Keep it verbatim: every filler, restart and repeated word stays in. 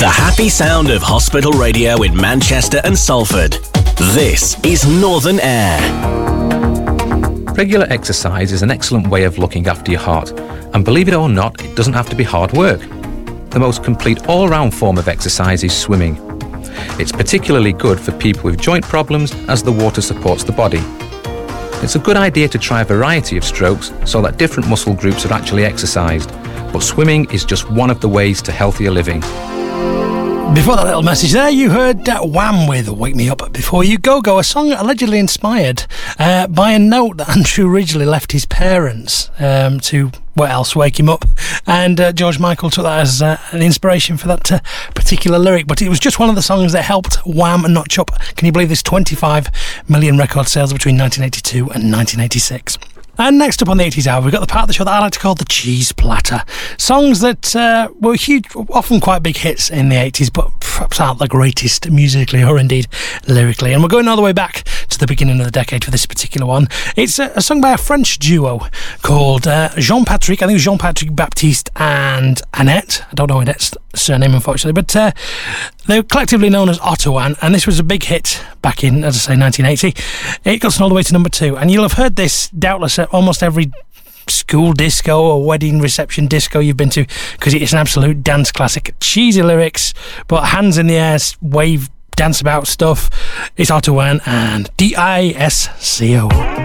The happy sound of hospital radio in Manchester and Salford. This is Northern Air. Regular exercise is an excellent way of looking after your heart, and believe it or not, it doesn't have to be hard work. The most complete all-round form of exercise is swimming. It's particularly good for people with joint problems as the water supports the body. It's a good idea to try a variety of strokes so that different muscle groups are actually exercised, but swimming is just one of the ways to healthier living. Before that little message there, you heard uh, Wham with Wake Me Up Before You Go Go, a song allegedly inspired uh, by a note that Andrew Ridgeley left his parents um, to, what else, wake him up. And uh, George Michael took that as uh, an inspiration for that uh, particular lyric. But it was just one of the songs that helped Wham notch up, can you believe this, twenty-five million record sales between nineteen eighty-two and nineteen eighty-six. And next up on the eighties hour, we've got the part of the show that I like to call the cheese platter. Songs that uh, were huge, often quite big hits in the eighties, but perhaps aren't the greatest musically or indeed lyrically. And we're going all the way back to the beginning of the decade for this particular one. It's a, a song by a French duo called uh, Jean-Patrick, I think it was Jean-Patrick Baptiste and Annette. I don't know Annette's surname, unfortunately, but uh, they're collectively known as Ottawan, and this was a big hit back in, as I say, nineteen eighty. It got all the way to number two, and you'll have heard this doubtless at almost every school disco or wedding reception disco you've been to, because it's an absolute dance classic. Cheesy lyrics, but hands in the air, wave, dance about stuff. It's Ottawan and D I S C O.